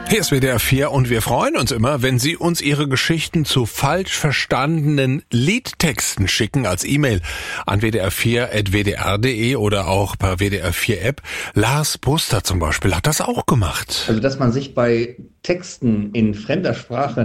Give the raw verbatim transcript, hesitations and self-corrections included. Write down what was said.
Hier ist W D R vier und wir freuen uns immer, wenn Sie uns Ihre Geschichten zu falsch verstandenen Liedtexten schicken als E-Mail an w d r vier at w d r punkt d e oder auch per W D R vier App. Lars Buster zum Beispiel hat das auch gemacht. Also, dass man sich bei Texten in fremder Sprache